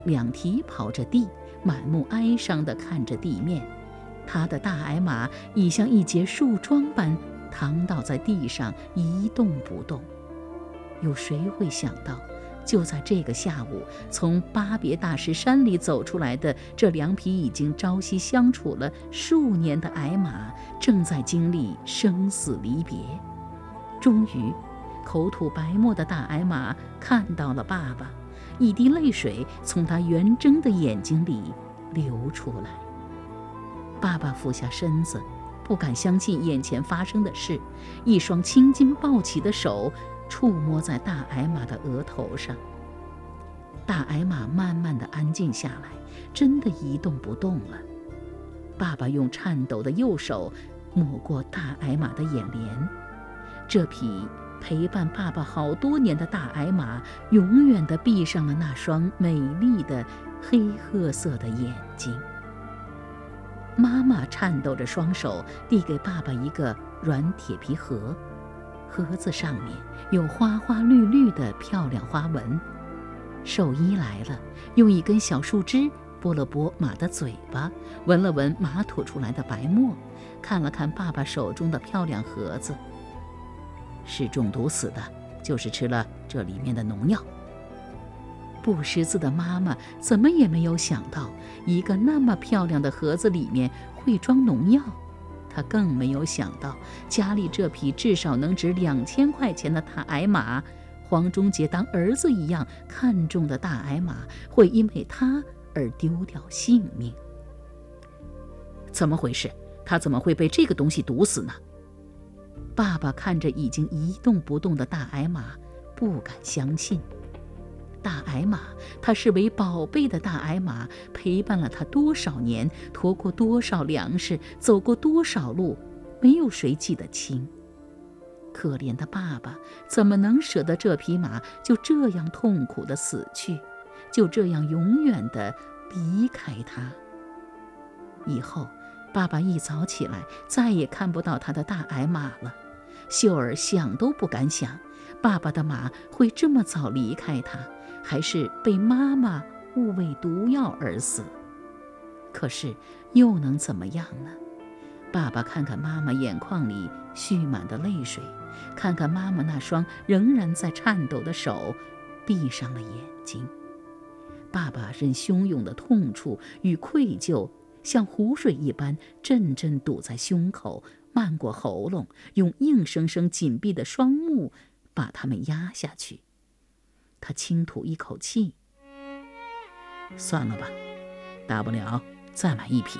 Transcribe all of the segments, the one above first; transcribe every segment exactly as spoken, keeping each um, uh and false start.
两蹄刨着地，满目哀伤地看着地面。他的大矮马已像一截树桩般躺倒在地上，一动不动。有谁会想到，就在这个下午，从巴别大石山里走出来的这两匹已经朝夕相处了数年的矮马，正在经历生死离别。终于，口吐白沫的大矮马看到了爸爸，一滴泪水从他圆睁的眼睛里流出来。爸爸俯下身子，不敢相信眼前发生的事，一双青筋暴起的手触摸在大矮马的额头上。大矮马慢慢地安静下来，真的一动不动了。爸爸用颤抖的右手抹过大矮马的眼帘，这匹陪伴爸爸好多年的大矮马永远地闭上了那双美丽的黑褐色的眼睛。妈妈颤抖着双手递给爸爸一个软铁皮盒，盒子上面有花花绿绿的漂亮花纹。兽医来了，用一根小树枝拨了拨马的嘴巴，闻了闻马吐出来的白沫，看了看爸爸手中的漂亮盒子。是中毒死的，就是吃了这里面的农药。不识字的妈妈怎么也没有想到，一个那么漂亮的盒子里面会装农药。她更没有想到，家里这匹至少能值两千块钱的大矮马，黄忠杰当儿子一样看重的大矮马，会因为他而丢掉性命。怎么回事？他怎么会被这个东西毒死呢？爸爸看着已经一动不动的大矮马，不敢相信。大矮马，他视为宝贝的大矮马，陪伴了他多少年，驮过多少粮食，走过多少路，没有谁记得清。可怜的爸爸怎么能舍得这匹马就这样痛苦地死去，就这样永远地离开他？以后爸爸一早起来，再也看不到他的大矮马了。秀儿想都不敢想，爸爸的马会这么早离开他，还是被妈妈误喂毒药而死。可是又能怎么样呢？爸爸看看妈妈眼眶里蓄满的泪水，看看妈妈那双仍然在颤抖的手，闭上了眼睛。爸爸任汹涌的痛楚与愧疚像湖水一般阵阵堵在胸口，漫过喉咙，用硬生生紧闭的双目把它们压下去。他轻吐一口气，算了吧，大不了再买一匹。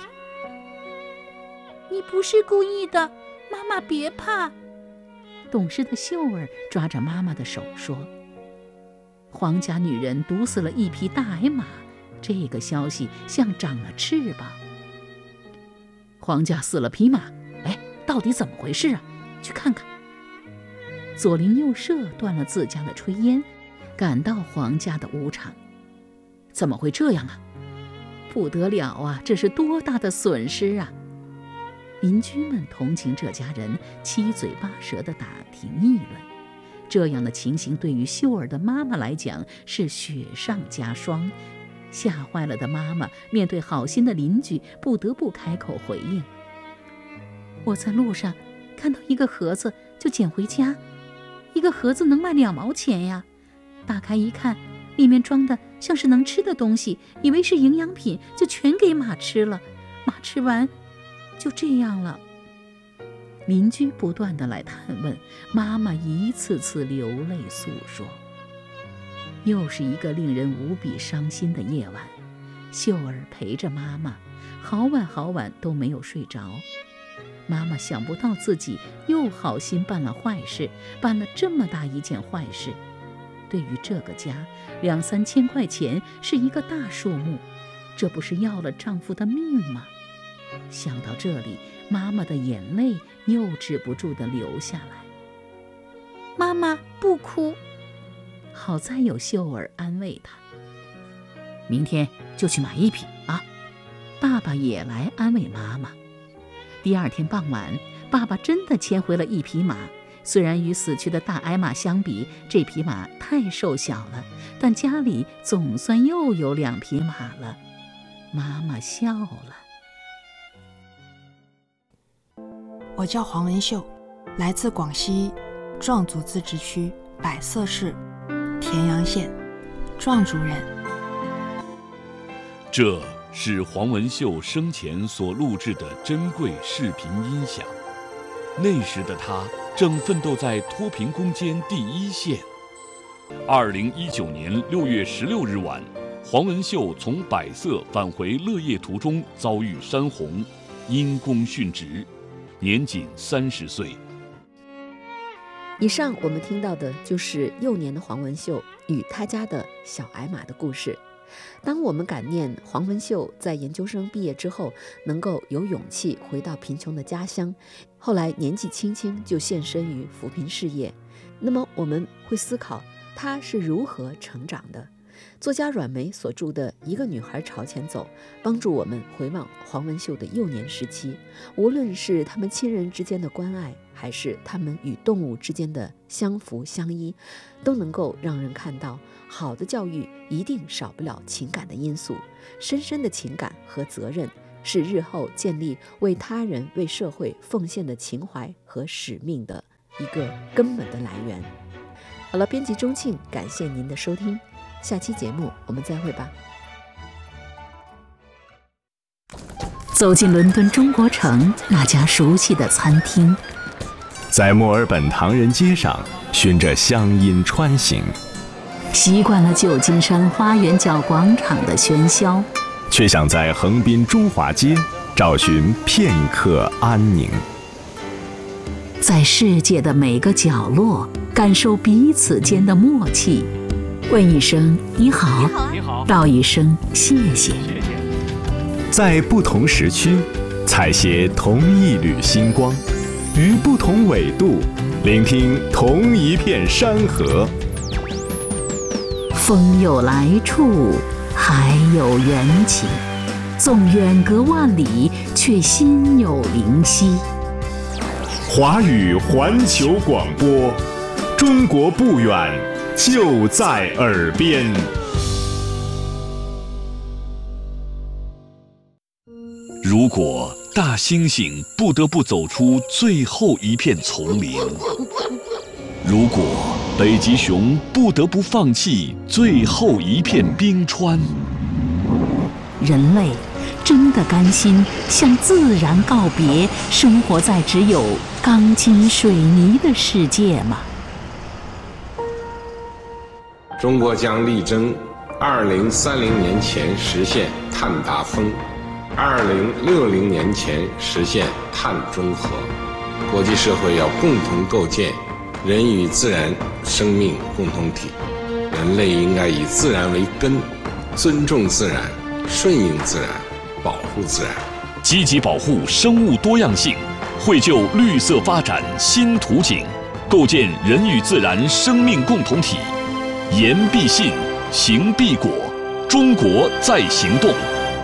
你不是故意的，妈妈别怕。 懂事的秀儿抓着妈妈的手说，皇家女人毒死了一匹大矮马，这个消息像长了翅膀。皇家死了匹马，哎，到底怎么回事啊？去看看。左邻右舍断了自家的炊烟，赶到皇家的屋场。怎么会这样啊？不得了啊，这是多大的损失啊！邻居们同情这家人，七嘴八舌地打听议论。这样的情形对于秀儿的妈妈来讲是雪上加霜，吓坏了的妈妈面对好心的邻居，不得不开口回应：我在路上看到一个盒子，就捡回家。一个盒子能卖两毛钱呀，打开一看，里面装的像是能吃的东西，以为是营养品，就全给马吃了。马吃完就这样了。邻居不断地来探问，妈妈一次次流泪诉说。又是一个令人无比伤心的夜晚，秀儿陪着妈妈，好晚好晚都没有睡着。妈妈想不到自己又好心办了坏事，办了这么大一件坏事。对于这个家，两三千块钱是一个大数目，这不是要了丈夫的命吗？想到这里，妈妈的眼泪又止不住地流下来。 妈妈不哭。 好在有秀儿安慰她，明天就去买一匹啊。爸爸也来安慰妈妈。第二天傍晚，爸爸真的牵回了一匹马， 虽然与死去的大矮马相比，这匹马太瘦小了，但家里总算又有两匹马了。妈妈笑了。 我叫黄文秀，来自广西壮族自治区百色市田阳县，壮族人。 这是黄文秀生前所录制的珍贵视频音响。那时的他正奋斗在脱贫攻坚第一线。二零一九年六月十六日晚，黄文秀从百色返回乐业途中遭遇山洪，因公殉职，年仅三十岁。 以上我们听到的就是幼年的黄文秀与他家的小矮马的故事。当我们感念黄文秀在研究生毕业之后能够有勇气回到贫穷的家乡，后来年纪轻轻就献身于扶贫事业，那么我们会思考他是如何成长的。作家阮梅所著的《一个女孩朝前走》帮助我们回望黄文秀的幼年时期，无论是他们亲人之间的关爱，还是他们与动物之间的相扶相依，都能够让人看到好的教育一定少不了情感的因素，深深的情感和责任是日后建立为他人为社会奉献的情怀和使命的一个根本的来源。好了，编辑钟庆，感谢您的收听，下期节目我们再会吧。 走进伦敦中国城那家熟悉的餐厅， 在墨尔本唐人街上循着乡音穿行， 习惯了旧金山花园角广场的喧嚣， 却想在横滨中华街找寻片刻安宁。 在世界的每个角落感受彼此间的默契，问一声你好， 你好， 道一声谢谢。 在不同时区采撷同一缕星光，于不同纬度聆听同一片山河。 风有来处，海有缘起，纵远隔万里，却心有灵犀。 华语环球广播，中国不远，就在耳边。 如果大猩猩不得不走出最后一片丛林，如果北极熊不得不放弃最后一片冰川， 人类真的甘心向自然告别，生活在只有钢筋水泥的世界吗？ 中国将力争二零三零年前实现碳达峰，二零六零年前实现碳中和。国际社会要共同构建人与自然生命共同体，人类应该以自然为根，尊重自然，顺应自然，保护自然， 积极保护生物多样性，绘就绿色发展新图景，构建人与自然生命共同体。言必信，行必果，中国在行动。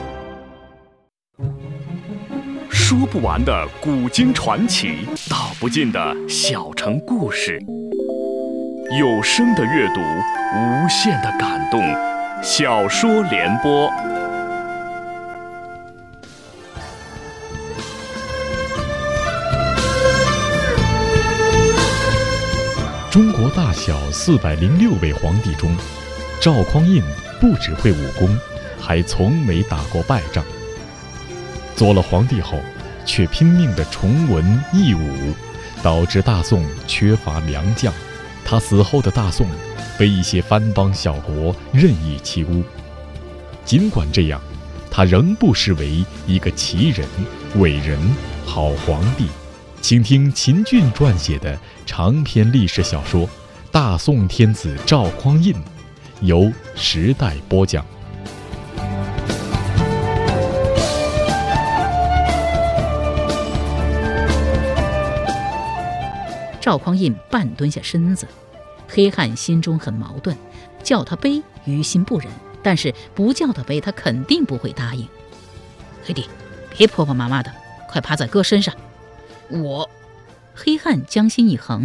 说不完的古今传奇，道不尽的小城故事，有声的阅读，无限的感动。小说联播。 中国大小四百零六位皇帝中，赵匡胤不只会武功，还从没打过败仗。做了皇帝后，却拼命地崇文抑武，导致大宋缺乏良将。他死后的大宋被一些藩邦小国任意欺侮。尽管这样，他仍不失为一个奇人、伟人、好皇帝。请听秦俊撰写的长篇历史小说《大宋天子赵匡胤》，由时代播讲。 赵匡胤半蹲下身子，黑汉心中很矛盾，叫他背于心不忍，但是不叫他背他肯定不会答应。黑弟，别婆婆妈妈的，快趴在哥身上。我，黑汉将心一横，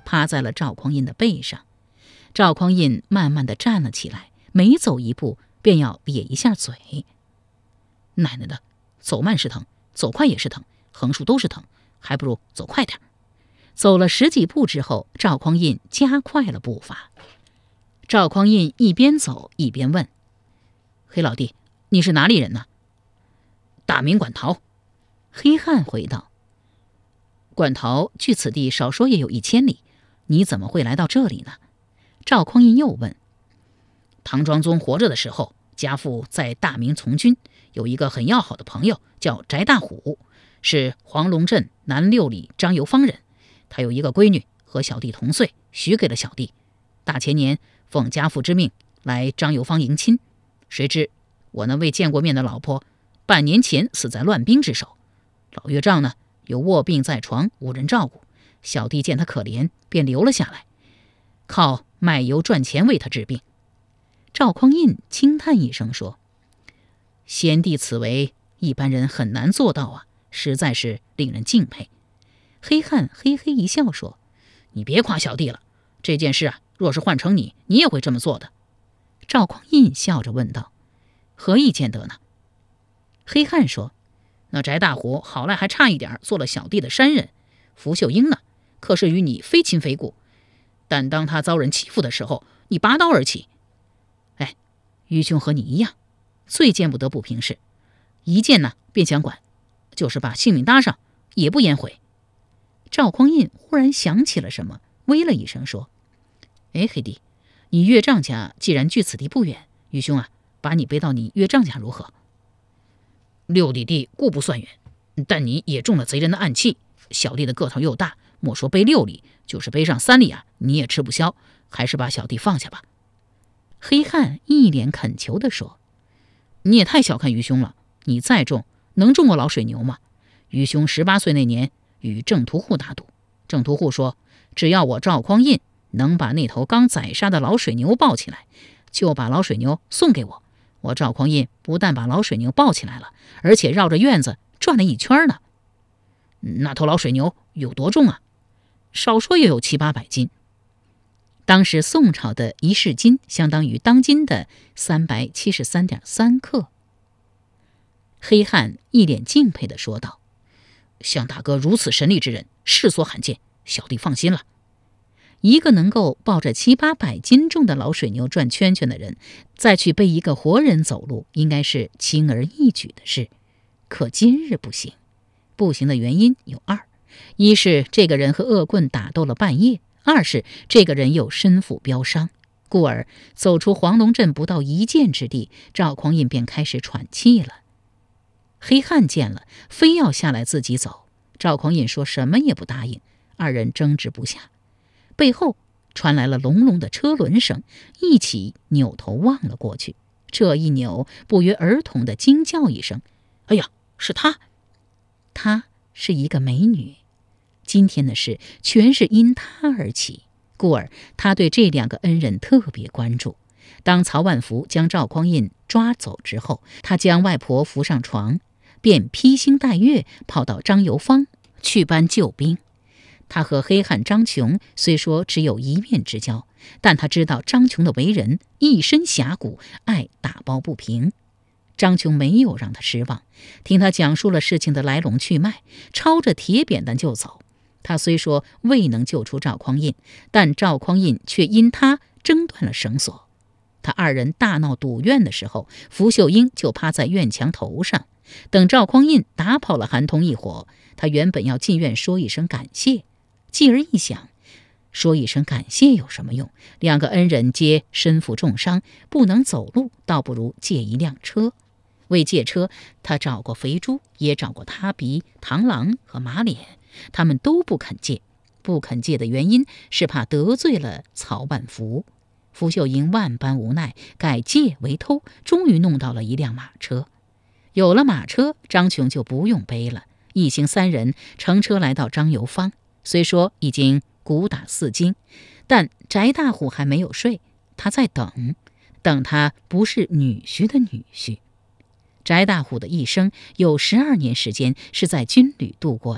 趴在了赵匡胤的背上。赵匡胤慢慢地站了起来，每走一步便要咧一下嘴。奶奶的，走慢是疼，走快也是疼，横竖都是疼，还不如走快点。走了十几步之后，赵匡胤加快了步伐。赵匡胤一边走一边问：黑老弟，你是哪里人呢？大名馆陶。黑汉回道：馆陶距此地少说也有一千里，你怎么会来到这里呢？赵匡胤又问：唐庄宗活着的时候，家父在大明从军，有一个很要好的朋友叫翟大虎，是黄龙镇南六里张游方人。他有一个闺女和小弟同岁，许给了小弟。大前年奉家父之命来张游方迎亲，谁知我那未见过面的老婆半年前死在乱兵之手，老岳丈呢又卧病在床，无人照顾。小弟见他可怜，便留了下来，靠卖油赚钱为他治病。赵匡胤轻叹一声说：先帝此为一般人很难做到啊，实在是令人敬佩。黑汉嘿嘿一笑说：你别夸小弟了，这件事啊，若是换成你，你也会这么做的。赵匡胤笑着问道：何以见得呢？黑汉说：那翟大虎好赖还差一点做了小弟的山人，福秀英呢，可是与你非亲非故，但当他遭人欺负的时候，你拔刀而起。哎，愚兄和你一样，最见不得不平事，一见呢便想管，就是把性命搭上也不言悔。赵匡胤忽然想起了什么，微了一声说：哎，黑弟，你岳丈家既然距此地不远，愚兄啊，把你背到你岳丈家如何？六里地固不算远，但你也中了贼人的暗器，小弟的个头又大，莫说背六里，就是背上三里啊，你也吃不消，还是把小弟放下吧。黑汉一脸恳求地说：你也太小看愚兄了，你再重能中过老水牛吗？愚兄十八岁那年与郑屠户打赌，郑屠户说只要我赵匡胤能把那头刚宰杀的老水牛抱起来，就把老水牛送给我。我赵匡胤不但把老水牛抱起来了，而且绕着院子转了一圈呢。那头老水牛有多重啊？少说也有七八百斤。当时宋朝的一市斤相当于当今的三百七十三点三克。黑汉一脸敬佩地说道：像大哥如此神力之人，世所罕见，小弟放心了。一个能够抱着七八百斤重的老水牛转圈圈的人，再去背一个活人走路，应该是轻而易举的事。可今日不行，不行的原因有二：一是这个人和恶棍打斗了半夜，二是这个人又身负标伤。故而走出黄龙镇不到一箭之地，赵匡胤便开始喘气了。黑汉见了，非要下来自己走。赵匡胤说什么也不答应，二人争执不下。背后传来了隆隆的车轮声，一起扭头望了过去。这一扭，不约而同地惊叫一声：哎呀，是她！她是一个美女。今天的事全是因她而起，故而他对这两个恩人特别关注。当曹万福将赵匡胤抓走之后，他将外婆扶上床，便披星戴月跑到张游方去搬救兵。他和黑汉张琼虽说只有一面之交，但他知道张琼的为人，一身侠骨，爱打抱不平。张琼没有让他失望，听他讲述了事情的来龙去脉，抄着铁扁担就走。他虽说未能救出赵匡胤，但赵匡胤却因他挣断了绳索。他二人大闹赌院的时候，福秀英就趴在院墙头上。等赵匡胤打跑了韩通一伙，他原本要进院说一声感谢，继而一想，说一声感谢有什么用？两个恩人皆身负重伤，不能走路，倒不如借一辆车。为借车，他找过肥猪，也找过他鼻、螳螂和马脸，他们都不肯借。不肯借的原因是怕得罪了曹万福。福秀英万般无奈，改借为偷，终于弄到了一辆马车。有了马车，张琼就不用背了。一行三人乘车来到张游方，虽说已经鼓打四更，但翟大虎还没有睡，他在等，等他不是女婿的女婿。翟大虎的一生有十二年时间是在军旅度过的，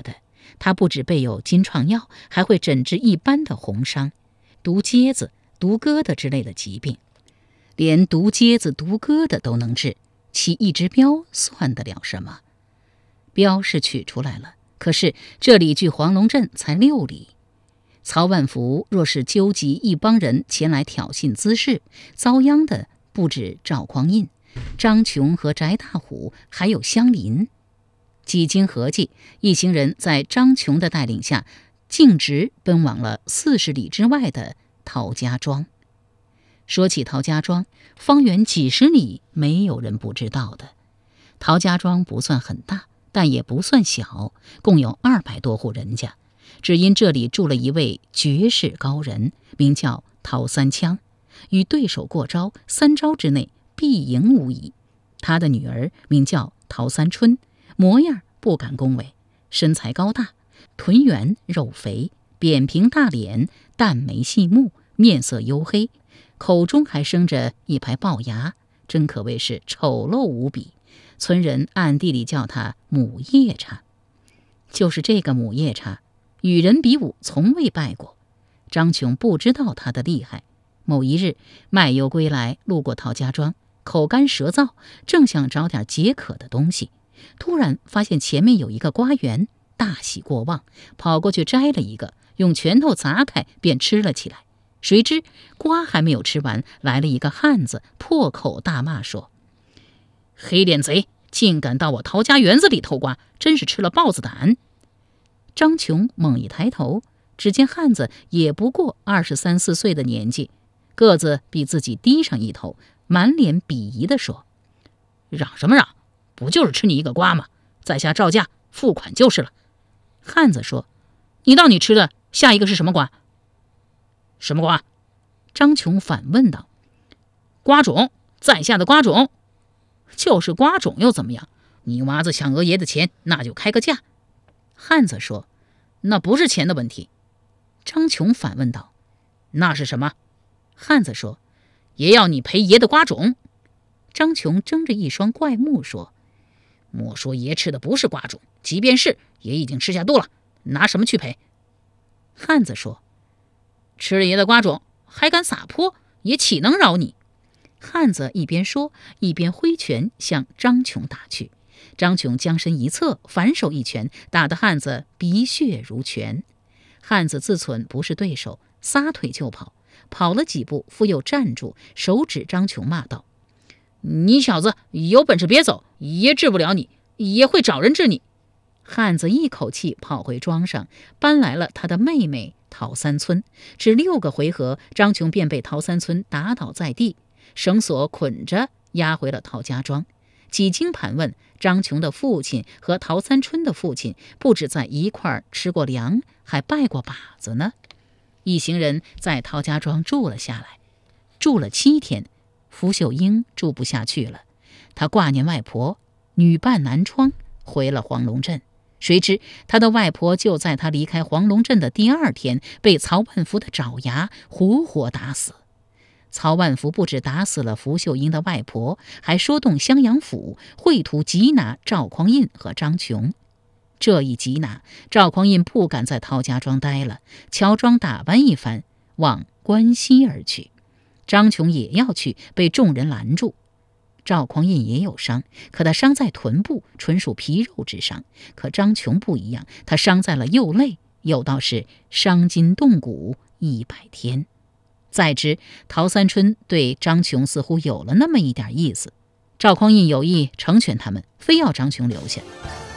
他不止备有金创药，还会诊治一般的红伤、毒疖子、毒疙瘩之类的疾病，连毒疖子、毒疙瘩都能治，其一只镖算得了什么？镖是取出来了，可是这里距黄龙镇才六里。曹万福若是纠集一帮人前来挑衅滋事，遭殃的不止赵匡胤、张琼和翟大虎，还有香林。几经合计，一行人在张琼的带领下，径直奔往了四十里之外的陶家庄。说起陶家庄，方圆几十里没有人不知道的。陶家庄不算很大，但也不算小，共有二百多户人家。只因这里住了一位绝世高人，名叫陶三枪，与对手过招，三招之内必赢无疑。他的女儿名叫陶三春，模样不敢恭维，身材高大，臀圆肉肥，扁平大脸，淡眉细目，面色黝黑，口中还生着一排龅牙，真可谓是丑陋无比。村人暗地里叫他母夜叉。就是这个母夜叉，与人比武从未败过。张琼不知道他的厉害。某一日卖油归来，路过陶家庄，口干舌燥，正想找点解渴的东西，突然发现前面有一个瓜园，大喜过望，跑过去摘了一个，用拳头砸开便吃了起来。谁知瓜还没有吃完，来了一个汉子，破口大骂说：黑脸贼，竟敢到我陶家园子里偷瓜，真是吃了豹子胆。张琼猛一抬头，只见汉子也不过二十三四岁的年纪，个子比自己低上一头，满脸鄙夷地说：嚷什么嚷？不就是吃你一个瓜吗？在下照价付款就是了。汉子说：你到你吃的下一个是什么瓜？什么瓜？张琼反问道。瓜种，在下的瓜种。就是瓜种又怎么样？你娃子抢额爷的钱，那就开个价。汉子说：那不是钱的问题。张琼反问道：那是什么？汉子说：也要你赔爷的瓜种。张琼睁着一双怪目说：莫说爷吃的不是瓜种，即便是，爷已经吃下肚了，拿什么去赔？汉子说：吃了爷的瓜种，还敢撒泼，爷岂能饶你？汉子一边说，一边挥拳向张琼打去。张琼将身一侧，反手一拳，打得汉子鼻血如泉。汉子自忖不是对手，撒腿就跑，跑了几步，复又站住，手指张琼骂道：你小子有本事别走，爷治不了你，也会找人治你。汉子一口气跑回庄上，搬来了他的妹妹陶三村。只六个回合，张琼便被陶三村打倒在地，绳索捆着押回了陶家庄。几经盘问，张琼的父亲和陶三春的父亲不止在一块儿吃过粮，还拜过把子呢。一行人在陶家庄住了下来，住了七天。福秀英住不下去了，她挂念外婆，女扮男装回了黄龙镇。谁知他的外婆就在他离开黄龙镇的第二天，被曹万福的爪牙活活打死。曹万福不止打死了福秀英的外婆，还说动襄阳府，绘图缉拿赵匡胤和张琼。这一缉拿，赵匡胤不敢在陶家庄待了，乔装打扮一番，往关西而去。张琼也要去，被众人拦住。赵匡胤也有伤，可他伤在臀部，纯属皮肉之伤。可张琼不一样，他伤在了右肋，有道是伤筋动骨一百天。再知陶三春对张琼似乎有了那么一点意思，赵匡胤有意成全他们，非要张琼留下。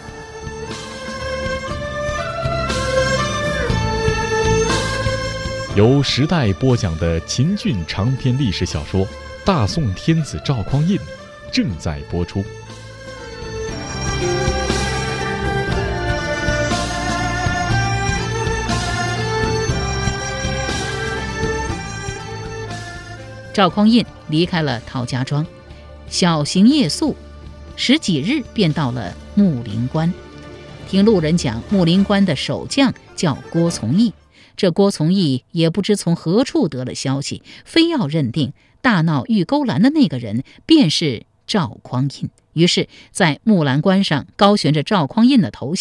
由时代播讲的秦俊长篇历史小说《大宋天子赵匡胤》正在播出。 赵匡胤离开了陶家庄，小行夜宿，十几日便到了木林关。听路人讲，木林关的守将叫郭从义。这郭从义也不知从何处得了消息，非要认定大闹玉钩栏的那个人便是赵匡胤。于是在木兰关上高悬着赵匡胤的头像，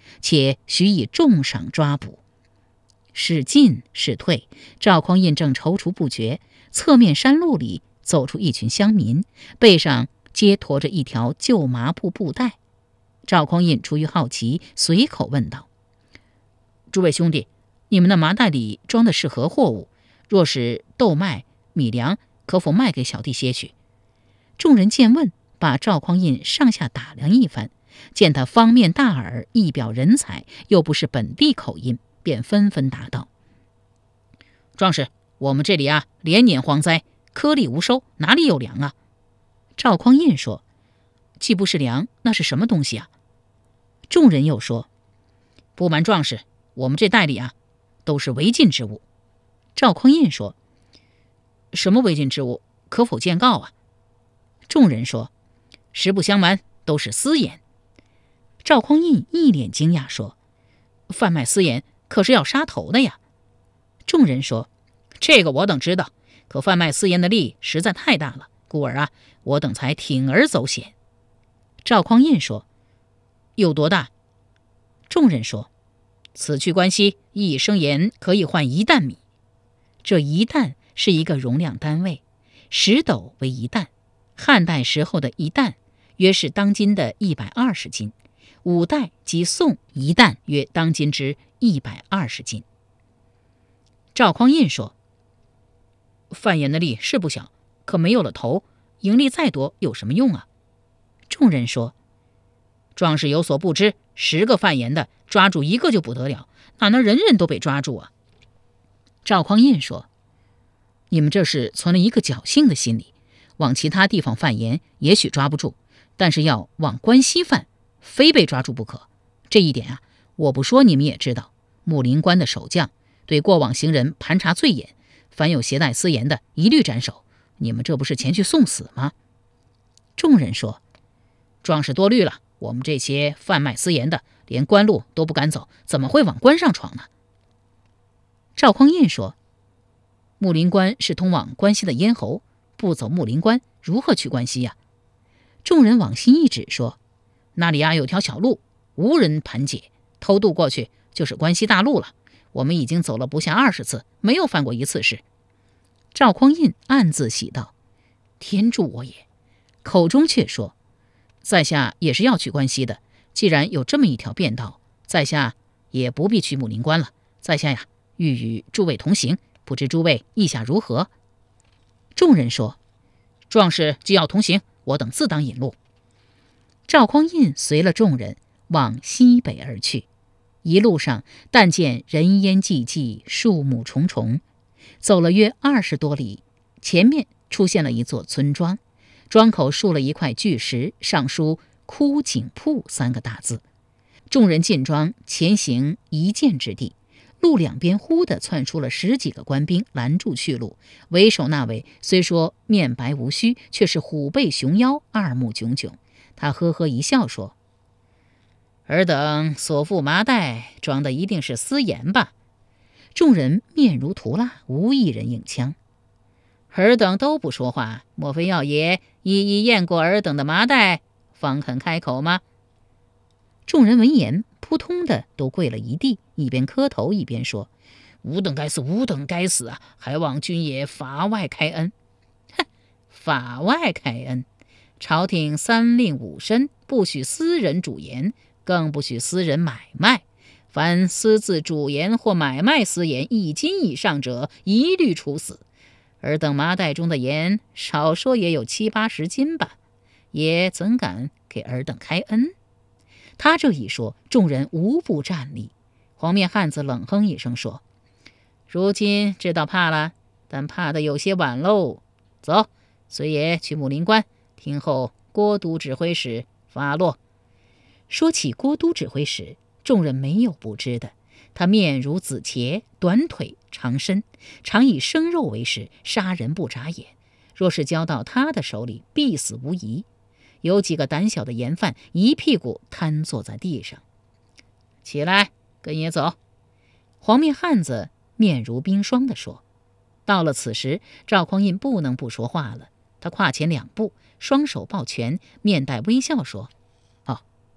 且许以重赏抓捕。是进是退，赵匡胤正踌躇不决，侧面山路里走出一群乡民，背上皆驮着一条旧麻布布袋。赵匡胤出于好奇，随口问道：诸位兄弟，你们的麻袋里装的是何货物？若是豆麦、米粮，可否卖给小弟些许？众人见问，把赵匡胤上下打量一番，见他方面大耳，一表人才，又不是本地口音，便纷纷答道：壮士，我们这里啊，连年荒灾，颗粒无收，哪里有粮啊？赵匡胤说：既不是粮，那是什么东西啊？众人又说：不瞒壮士，我们这袋里啊，都是违禁之物。赵匡胤说：什么违禁之物？可否见告啊？众人说：实不相瞒，都是私盐。赵匡胤一脸惊讶说：贩卖私盐可是要杀头的呀？众人说：这个我等知道，可贩卖私盐的利实在太大了，故而啊，我等才铤而走险。赵匡胤说：有多大？众人说：此去关西，一升盐可以换一担米。这一担是一个容量单位，十斗为一担，汉代时候的一担约是当今的一百二十斤，五代即宋一担约当今之一百二十斤。赵匡胤说：贩盐的利是不小，可没有了头，盈利再多有什么用啊？众人说：壮士有所不知，十个贩盐的抓住一个就不得了，哪能人人都被抓住啊？赵匡胤说：你们这是存了一个侥幸的心理，往其他地方贩盐也许抓不住，但是要往关西贩，非被抓住不可。这一点啊，我不说你们也知道，木林关的守将对过往行人盘查最严，凡有携带私盐的一律斩首，你们这不是前去送死吗？众人说：壮士多虑了，我们这些贩卖私盐的连关路都不敢走，怎么会往关上闯呢？赵匡胤说：木林关是通往关西的咽喉，不走木林关如何去关西呀？众人往西一指说：那里啊有条小路，无人盘解，偷渡过去就是关西大路了。我们已经走了不下二十次，没有犯过一次事。赵匡胤暗自喜道：天助我也！口中却说：在下也是要去关西的，既然有这么一条便道，在下也不必去木林关了。在下呀，欲与诸位同行，不知诸位意下如何？众人说：壮士既要同行，我等自当引路。赵匡胤随了众人往西北而去，一路上但见人烟济济，树木重重，走了约二十多里，前面出现了一座村庄，庄口竖了一块巨石，上书枯井铺三个大字。众人进庄，前行一箭之地，路两边忽地窜出了十几个官兵，拦住去路。为首那位虽说面白无须，却是虎背熊腰，二目炯炯。他呵呵一笑说：尔等所负麻袋装的一定是私盐吧？众人面如涂蜡，无一人应腔。尔等都不说话，莫非要爷一一验过尔等的麻袋，方肯开口吗？众人闻言，扑通的都跪了一地，一边磕头一边说：吾等该死，吾等该死啊！还望君爷法外开恩。哼，法外开恩！朝廷三令五申，不许私人主盐，更不许私人买卖。凡私自主盐或买卖私盐一斤以上者，一律处死。尔等麻袋中的盐，少说也有七八十斤吧，爷怎敢给尔等开恩？他这一说，众人无不站立。黄面汉子冷哼一声说：如今知道怕了，但怕的有些晚喽。走，随爷去木林关，听候郭都指挥使发落。说起郭都指挥使，众人没有不知的。他面如紫茄，短腿长身，常以生肉为食，杀人不眨眼。若是交到他的手里，必死无疑。有几个胆小的盐贩一屁股瘫坐在地上。起来，跟爷走。黄面汉子面如冰霜地说。到了此时，赵匡胤不能不说话了。他跨前两步，双手抱拳，面带微笑说：哦，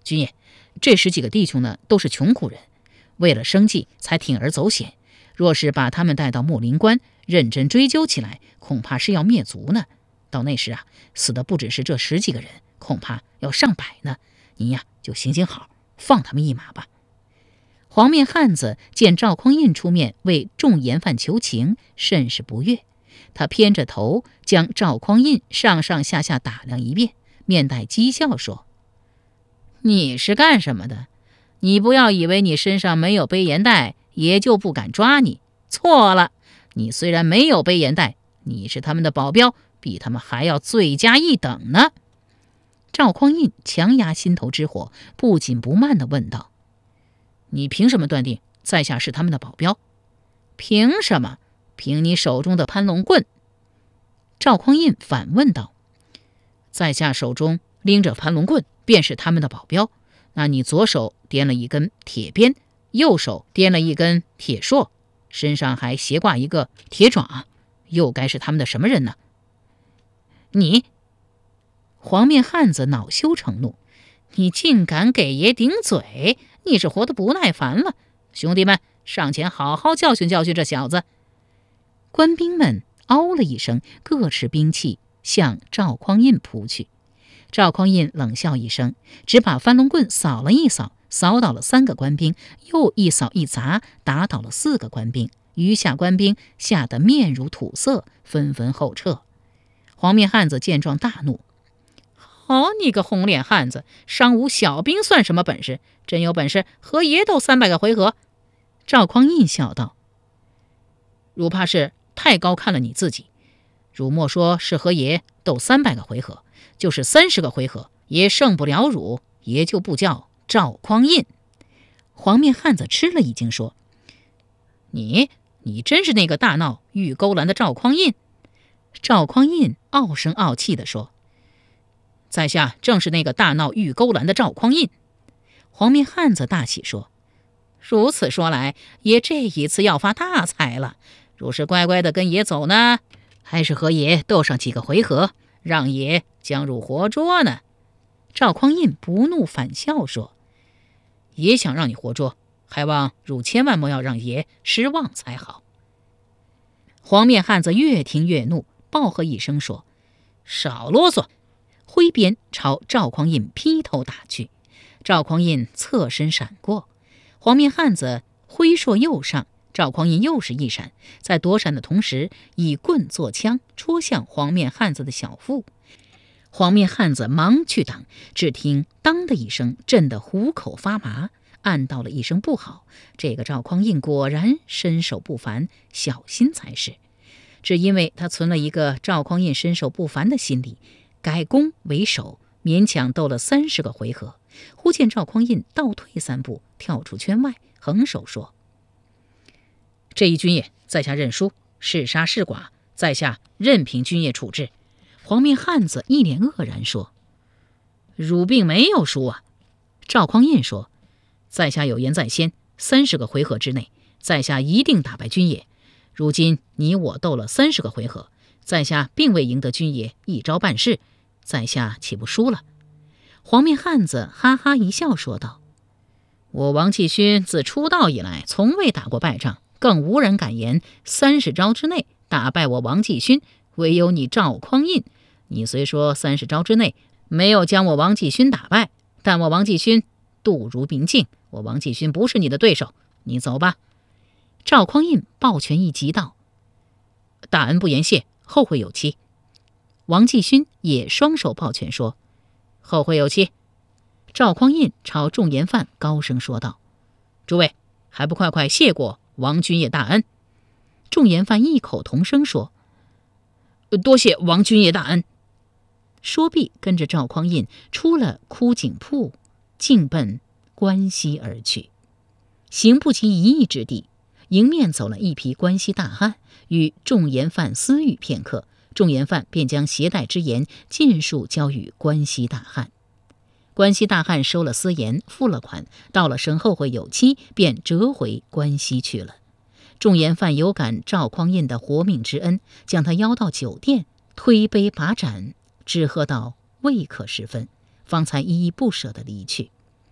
军爷，这十几个弟兄呢，都是穷苦人，为了生计才铤而走险。若是把他们带到木林关，认真追究起来，恐怕是要灭族呢。到那时啊，死的不只是这十几个人，恐怕要上百呢。您呀，就行行好，放他们一马吧。黄面汉子见赵匡胤出面为众盐贩求情，甚是不悦。他偏着头将赵匡胤上上下下打量一遍，面带讥笑说：“你是干什么的？你不要以为你身上没有背盐袋，爷就不敢抓你。错了，你虽然没有背盐袋，你是他们的保镖，比他们还要罪加一等呢。”赵匡胤强压心头之火，不紧不慢地问道：“你凭什么断定在下是他们的保镖？”“凭什么？凭你手中的攀龙棍。”赵匡胤反问道：“在下手中拎着攀龙棍，便是他们的保镖。那你左手掂了一根铁鞭，右手掂了一根铁槊，身上还斜挂一个铁爪，又该是他们的什么人呢？”“你！”黄面汉子恼羞成怒：“你竟敢给爷顶嘴！你是活得不耐烦了？兄弟们，上前好好教训教训这小子！”官兵们嗷了一声，各持兵器向赵匡胤扑去。赵匡胤冷笑一声，只把翻龙棍扫了一扫，扫倒了三个官兵，又一扫一砸，打倒了四个官兵。余下官兵吓得面如土色，纷纷后撤。黄面汉子见状大怒：“好你个红脸汉子，伤无小兵算什么本事？真有本事和爷斗三百个回合！”赵匡胤笑道：“汝怕是太高看了你自己。汝莫说是和爷斗三百个回合，就是三十个回合，爷胜不了汝，爷就不叫赵匡胤。”黄面汉子吃了一惊，说：“你你真是那个大闹玉钩栏的赵匡胤？”赵匡胤傲声傲气地说：“在下正是那个大闹玉钩栏的赵匡胤。”黄面汉子大喜说：“如此说来，爷这一次要发大财了。若是乖乖的跟爷走呢，还是和爷斗上几个回合，让爷将汝活捉呢？”赵匡胤不怒反笑说：“爷想让你活捉，还望汝千万莫要让爷失望才好。”黄面汉子越听越怒，暴喝一声说：“少啰嗦！”挥鞭朝赵匡胤劈头打去。赵匡胤侧身闪过，黄面汉子挥槊又上，赵匡胤又是一闪，在躲闪的同时，以棍作枪，戳向黄面汉子的小腹。黄面汉子忙去挡，只听当的一声，震得虎口发麻，暗道了一声不好。这个赵匡胤果然身手不凡，小心才是。只因为他存了一个赵匡胤身手不凡的心理，改攻为守，勉强斗了三十个回合。忽见赵匡胤倒退三步，跳出圈外，横手说：“这一军爷，在下认输，是杀是剐，在下任凭军爷处置。”黄面汉子一脸愕然说：“汝并没有输啊！”赵匡胤说：“在下有言在先，三十个回合之内，在下一定打败军爷。如今你我斗了三十个回合，在下并未赢得军爷一招半式，在下岂不输了？”黄面汉子哈哈一笑说道：“我王继勋自出道以来，从未打过败仗，更无人敢言三十招之内打败我王继勋，唯有你赵匡胤。你虽说三十招之内没有将我王继勋打败，但我王继勋度如明镜，我王继勋不是你的对手，你走吧。”赵匡胤抱拳一击道：“大恩不言谢，后会有期。”王继勋也双手抱拳说：“后会有期。”赵匡胤朝众盐贩高声说道：“诸位，还不快快谢过王军爷大恩？”众盐贩异口同声说：“多谢王军爷大恩。”说毕，跟着赵匡胤出了枯井铺，径奔关西而去。行不及一役之地，迎面走了一匹关西大汉，与众盐贩私语片刻，众盐贩便将携带之盐尽数交与关西大汉。关西大汉收了私盐，付了款，到了声后会有期，便折回关西去了。众盐贩有感赵匡胤的活命之恩，将他邀到酒店，推杯把盏，只喝到未可时分，方才依依不舍地离去。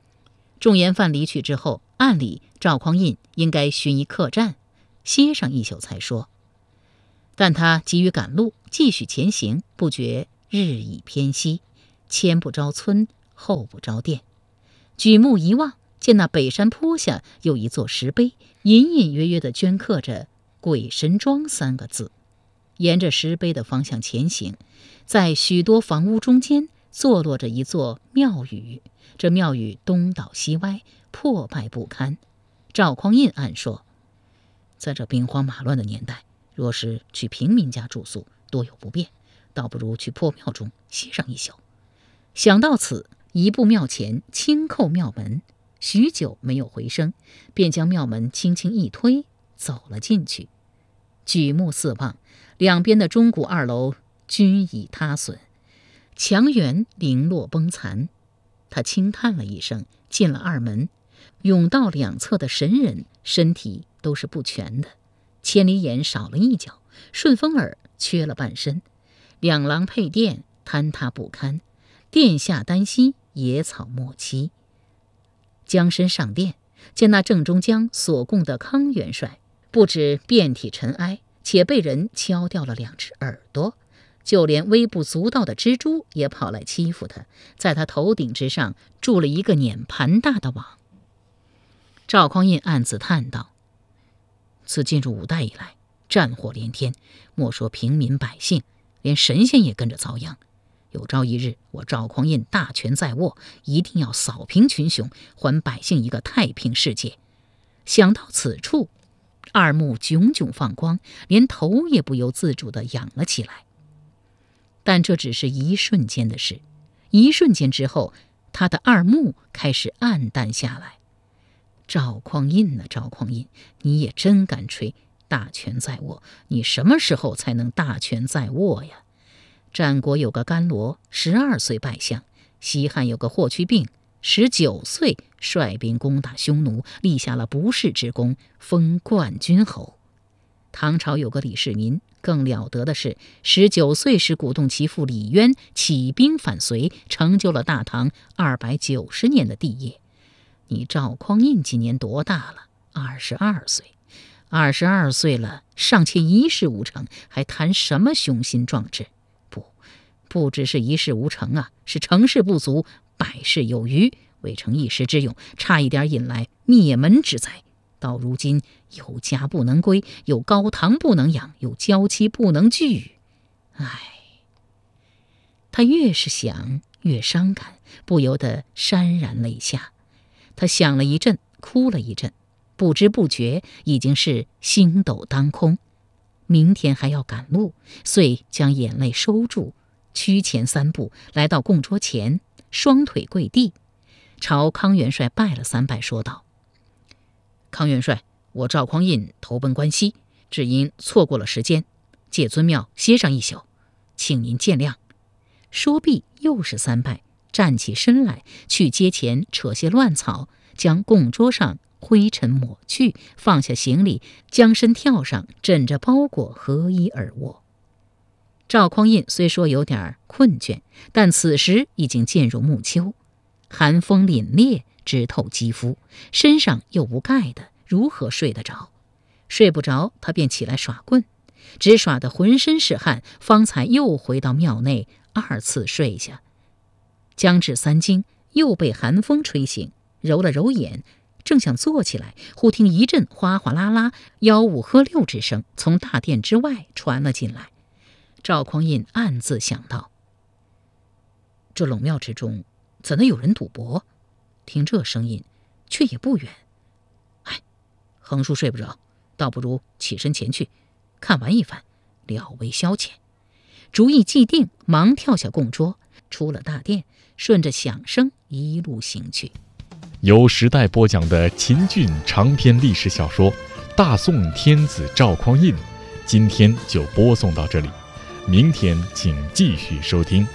重盐犯离去之后，按理赵匡胤应该寻一客栈歇上一宿才说，但他急于赶路，继续前行，不觉日已偏西，前不着村，后不着店。举目一望，见那北山坡下有一座石碑，隐隐约约地镌刻着鬼神庄三个字。沿着石碑的方向前行，在许多房屋中间坐落着一座庙宇，这庙宇东倒西歪，破败不堪。赵匡胤暗说，在这兵荒马乱的年代，若是去平民家住宿，多有不便，倒不如去破庙中歇上一宿。想到此，一步庙前轻叩庙门，许久没有回声，便将庙门轻轻一推，走了进去。举目四望，两边的钟鼓二楼均已塌损，墙垣零落崩残。他轻叹了一声，进了二门。甬道两侧的神人身体都是不全的，千里眼少了一角，顺风耳缺了半身，两廊配殿坍塌不堪，殿下单膝，野草没栖。将身上殿，见那正中将所供的康元帅不止遍体尘埃，且被人敲掉了两只耳朵，就连微不足道的蜘蛛也跑来欺负他，在他头顶之上筑了一个碾盘大的网。赵匡胤暗自叹道，自进入五代以来，战祸连天，莫说平民百姓，连神仙也跟着遭殃。有朝一日，我赵匡胤大权在握，一定要扫平群雄，还百姓一个太平世界。想到此处，二目炯炯放光，连头也不由自主地仰了起来。但这只是一瞬间的事，一瞬间之后，他的二目开始暗淡下来。赵匡胤啊，赵匡胤，你也真敢吹大权在握，你什么时候才能大权在握呀？战国有个甘罗，十二岁拜相；西汉有个霍去病，十九岁率兵攻打匈奴，立下了不世之功，封冠军侯。唐朝有个李世民，更了得的是，十九岁时鼓动其父李渊起兵反隋，成就了大唐二百九十年的帝业。你赵匡胤今年多大了？二十二岁。二十二岁了，尚且一事无成，还谈什么雄心壮志？不，不只是一事无成啊，是成事不足，百事有余，未成一时之勇，差一点引来灭门之灾。到如今，有家不能归，有高堂不能仰，有娇妻不能具。唉，他越是想，越伤感，不由得潸然泪下。他想了一阵，哭了一阵，不知不觉已经是星斗当空。明天还要赶路，遂将眼泪收住，趋前三步，来到供桌前，双腿跪地，朝康元帅拜了三拜，说道：康元帅，我赵匡胤投奔关西，只因错过了时间，借尊庙歇上一宿，请您见谅。说毕又是三拜，站起身来，去阶前扯些乱草，将供桌上灰尘抹去，放下行李，将身跳上，枕着包裹合衣而卧。赵匡胤虽说有点困倦，但此时已经渐入暮秋，寒风凛冽，直透肌肤，身上又无盖的，如何睡得着？睡不着，他便起来耍棍，只耍得浑身是汗，方才又回到庙内，二次睡下。将至三更，又被寒风吹醒，揉了揉眼，正想坐起来，忽听一阵哗哗啦啦、吆五喝六之声从大殿之外传了进来。赵匡胤暗自想到：这陇庙之中，怎能有人赌博？听这声音，却也不远。哎，横竖睡不着，倒不如起身前去，看完一番，了为消遣。主意既定，忙跳下供桌，出了大殿，顺着响声一路行去。 由时代播讲的秦俊长篇历史小说《大宋天子赵匡胤》，今天就播送到这里，明天请继续收听。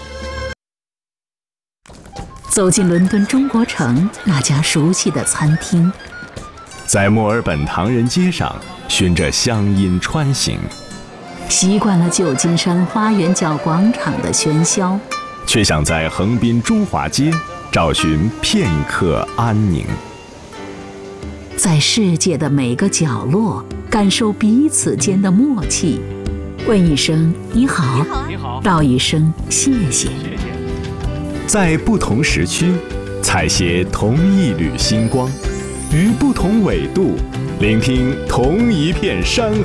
走进伦敦中国城那家熟悉的餐厅， 在墨尔本唐人街上循着乡音穿行， 习惯了旧金山花园角广场的喧嚣， 却想在横滨中华街找寻片刻安宁。 在世界的每个角落，感受彼此间的默契。问一声你好， 你好， 道一声谢谢。 在不同时区，采撷同一缕星光，于不同纬度，聆听同一片山